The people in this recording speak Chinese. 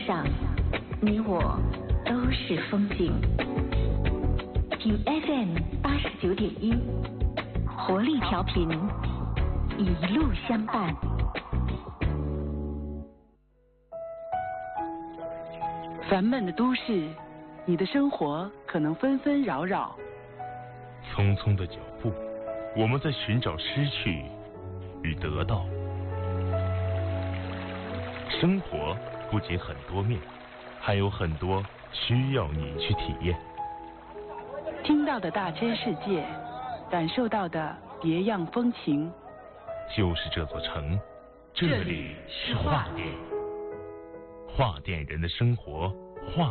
上，你我都是风景。听 FM 89.1，活力调频，一路相伴。 烦闷的都市，你的生活可能纷纷扰扰。 匆匆的脚步，我们在寻找失去与得到。生活不仅很多面，还有很多需要你去体验。 听到的大千世界，感受到的别样风情。 就是这座城，这里是画店，画店人的生活，画